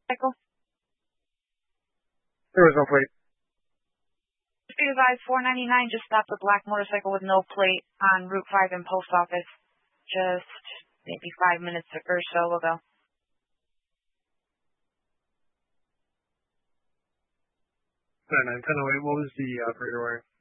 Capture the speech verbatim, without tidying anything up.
Michael? There was no plate. Speed advised four ninety-nine just stopped a black motorcycle with no plate on Route five in Post Office just maybe five minutes or so ago. nine nine ten oh eight, what was the operator wearing?